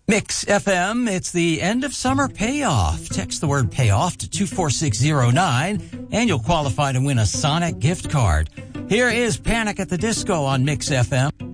Mix FM, it's the end of summer payoff. Text the word payoff to 24609 and you'll qualify to win a Sonic gift card. Here is Panic at the Disco on Mix FM.